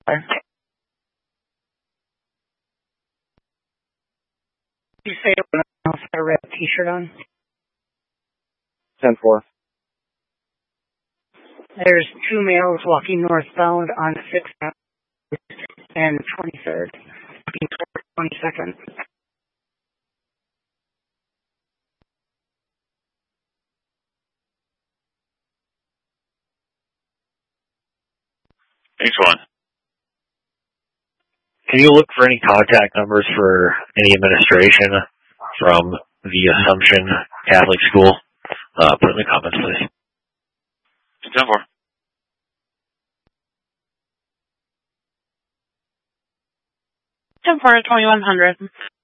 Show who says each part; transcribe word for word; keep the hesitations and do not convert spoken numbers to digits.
Speaker 1: You say everyone else had a red t-shirt on?
Speaker 2: ten four.
Speaker 1: There's two males walking northbound on sixth Avenue and twenty-third, looking toward twenty-second.
Speaker 3: Thanks, Juan.
Speaker 4: Can you look for any contact numbers for any administration from the Assumption Catholic School? Uh, put in the comments, please.
Speaker 3: ten four.
Speaker 5: ten four, twenty-one hundred.